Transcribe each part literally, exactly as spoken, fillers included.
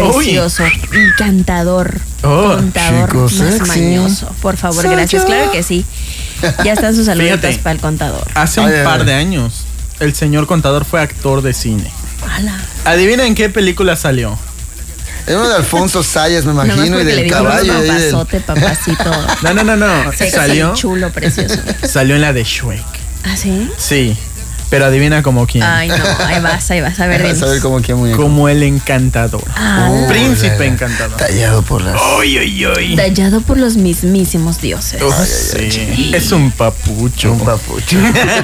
precioso, Uy. encantador, oh, contador, chico más sexy. mañoso. Por favor, Soy gracias. yo. Claro que sí. Ya están sus saluditos Fíjate, para el contador. Hace un Ay, ay, par ay. de años, el señor contador fue actor de cine. Ala. Adivina en qué película salió. Es uno de Alfonso Sayas, me Nomás imagino, y porque le del dio un caballo. y del- papazote, papacito. No, no, no, no. Sexy, Salió, chulo, precioso. salió en la de Shrek. ¿Ah, sí? Sí, pero adivina como quién. Ay, no, ahí vas, ahí vas. A ver, A saber dinos. cómo que muñeco. Como el encantador. Ah, Oh, Príncipe la, la, encantador. Tallado por las... Oy, oy, oy. Tallado por los mismísimos dioses. Oh, sí. Es un papucho. Un papucho.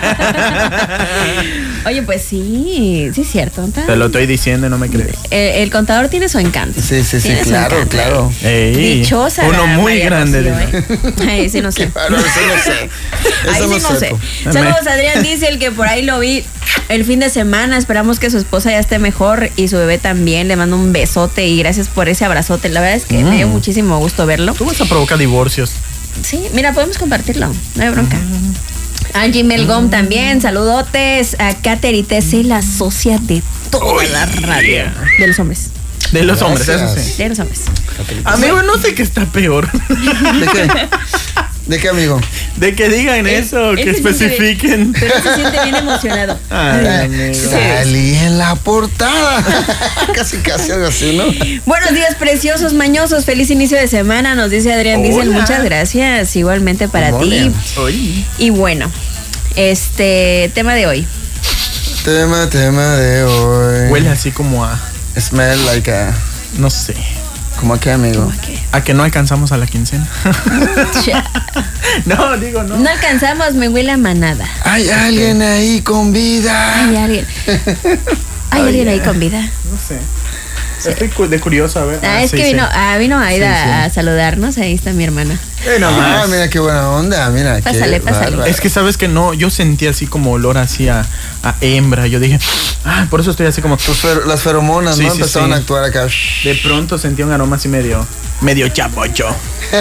Oye, pues sí, sí es cierto. ¿tá? Te lo estoy diciendo y no me crees. El, el contador tiene su encanto. Sí, sí, sí, Tiene su claro, encanto. claro. Ey, Dichosa. uno la muy María grande. Rocío, de- ¿eh? Ay, sí, no sé. Claro, eso no sé. Ahí Eso sí no sé. sepo. Saludos a Adrián Diesel, que por ahí lo vi el fin de semana. Esperamos que su esposa ya esté mejor y su bebé también. Le mando un besote y gracias por ese abrazote. La verdad es que Mm. me dio muchísimo gusto verlo. Tú vas a provocar divorcios. Sí, mira, podemos compartirlo. No hay bronca. Angie Melgom también, saludotes. A Kateri T C, la socia de toda la radio. De los hombres. De los hombres, eso Gracias. sí. De los hombres. Amigo, no sé qué está peor. ¿De qué? ¿De qué, amigo? De que digan eso, Él que se siente especifiquen. bien- Pero él se siente bien emocionado. Ay, amigo. Salí en la portada. casi, casi algo así, ¿no? Buenos días, preciosos, mañosos. Feliz inicio de semana, nos dice Adrián Diesel. Hola. Muchas gracias. Igualmente para Hola. ti. Oye. Y bueno, este tema de hoy. Tema, tema de hoy. Huele así como a, Smell like a... no sé, ¿Cómo a qué, amigo? ¿Cómo que? a que no alcanzamos a la quincena. Cha- No, digo, no. No alcanzamos, me huele a manada. Hay alguien ahí con vida. Hay alguien. Hay alguien ahí con vida. No sé. Estoy cu- de curioso, a ver. Ah, Ah, es sí, que sí. vino, ah, vino Aida Sí, sí. a saludarnos. Ahí está mi hermana. Eh, no Ah, más. mira qué buena onda, mira. Pásale, qué pásale. bárbaro. Es que sabes que no, yo sentí así como olor así a, a hembra. Yo dije, ah, por eso estoy así como. Tus fer- las feromonas, Sí, ¿no? sí, Empezaron sí. a actuar acá. De pronto sentí un aroma así medio, medio chapocho.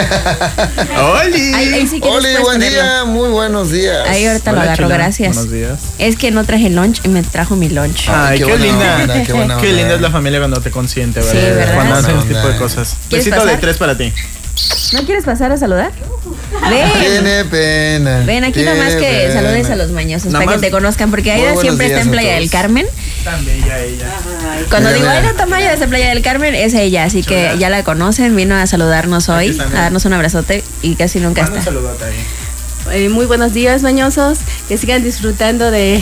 ¡Oli! Ahí, ahí sí que Oli, después buen ponerlo. día, muy buenos días. Ahí ahorita lo Hola, agarro, chula. gracias. Buenos días. Es que no traje lunch y me trajo mi lunch. Ay, qué qué, buena linda. onda, qué buena Qué onda. linda es la familia cuando te consiente, ¿verdad? Sí, ¿verdad? Cuando hacen Buena ese tipo de onda. cosas. ¿Quieres Besito de pasar? tres para ti. ¿No quieres pasar a saludar? Ven. Tiene pena. Ven aquí tiene nomás que pena. saludes a los mañosos Nada para que más- te conozcan, porque Muy Aida buenos siempre está días en a Playa todos. del Carmen. Tan bella ella. Cuando Mira, digo mira. Aida Tamayo desde Playa del Carmen, es ella, así que Chula. ya la conocen, vino a saludarnos Aquí hoy, está, a mira. darnos un abrazote y casi nunca Manda un está. saludote ahí. Eh, muy buenos días, mañosos. Que sigan disfrutando de,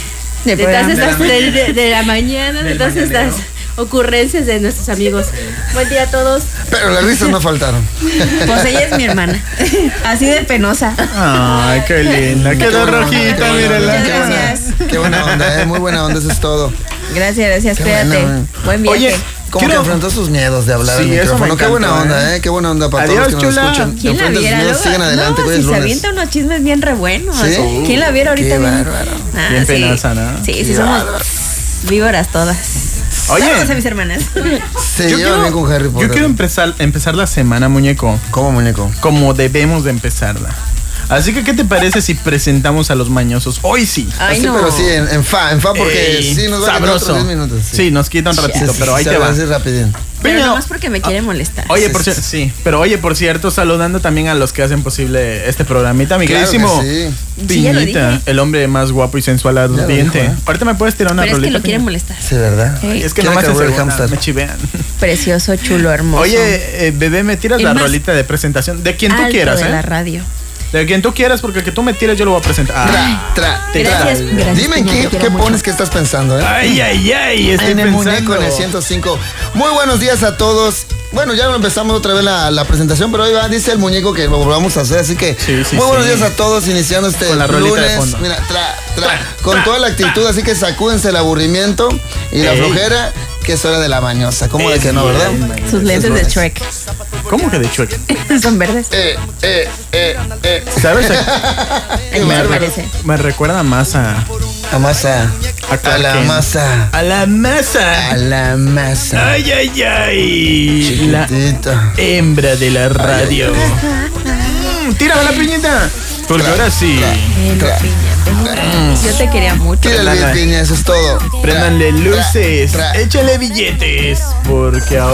De de todas programa. estas De la de, de- de la mañana, de Del todas mañanero. estas ocurrencias de nuestros amigos. Buen día a todos. Pero las risas no faltaron. Pues ella es mi hermana, así de penosa. Ay, qué linda. Qué Quedó buena onda, qué rojita, buena mírala. onda, Muchas qué buena- gracias. Qué buena onda, eh, muy buena onda, eso es todo. Gracias, gracias, Qué cuídate. bueno, eh. Buen viaje. Oye, Como Quiero- que enfrentó sus miedos de hablar Sí, al eso me micrófono. Qué buena encantó, onda, ¿eh? eh. Qué buena onda para Adiós, todos los que nos chula. escuchan. ¿Quién la Enfrenten sus viera? miedos, Luego, sigan adelante, no, hoy si es se lunes. avienta unos chismes bien re buenos. ¿Sí? ¿Quién la viera ahorita? Qué bien? bárbaro. Ah, Bien sí. penosa, ¿no? Sí, sí, Qué somos bárbaro. víboras todas. Oye. Saludos a mis hermanas. Se Yo lleva quiero, bien con Harry Potter. yo quiero empezar, empezar la semana, muñeco, ¿Cómo, muñeco? como debemos de empezarla. Así que, ¿qué te parece si presentamos a los mañosos? Hoy sí. Ay, sí, no. pero sí, en, en fa, en fa, porque Ey, sí nos va a quitar sabroso. otros diez minutos. Sí. nos quita un ratito, Sí, pero sí, ahí se te va va. a decir rapidín. Pero Pero- nomás porque me quiere molestar. Oye, Sí, por sí, cierto, sí, pero oye, por cierto, saludando también a los que hacen posible este programita, mi Claro que queridísimo sí. Sí, ya lo Piñita, dije. el hombre más guapo y sensual lo ardiente. dijo, ¿eh? Ahorita me puedes tirar una Pero es que rolita. lo quiere Piña? molestar. Sí, ¿verdad? Sí. Ay, es que Quiere nomás se cargar el asegura, hámster. me chivean. Precioso, chulo, hermoso. Oye, eh, bebé, me tiras El la más rolita de presentación de quien tú alto quieras, de ¿eh? la radio. De quien tú quieras, porque el que tú me tires yo lo voy a presentar. Ah. Tra, tra, Te- Gracias, tra. gracias. Dime Piña, qué, te quiero qué mucho. pones que estás pensando, ¿eh? Ay, ay, ay, estoy En el pensando. muñeco en el ciento cinco. Muy buenos días a todos. Bueno, ya empezamos otra vez la, la presentación, pero hoy va, dice el muñeco que lo volvamos a hacer, así que Sí, sí, muy buenos sí. días a todos, iniciando este Con la rolita de lunes. fondo. Mira, tra, tra, con toda la actitud, así que sacúdense el aburrimiento y la Ey. flojera, que es hora de la mañosa. ¿Cómo de Es que no, verdad? bien, Sus lentes de lunes. Shrek. ¿Cómo que de chueca? Son verdes. Eh, eh, eh, eh. ¿Sabes? Ay, me, me re- parece. me recuerda más a, A masa. a, A Clark la Kent. masa. A la masa. A la masa. Ay, ay, ay. La Chiquitita. hembra de la radio. Mm, tírame la piñita. Porque ahora sí. Ven, Tra. piña, ven. Yo te quería mucho. Tira el Nada. beat, piña, eso es todo. Préndanle Tra, luces. tra, tra. Échale billetes. Porque ahora.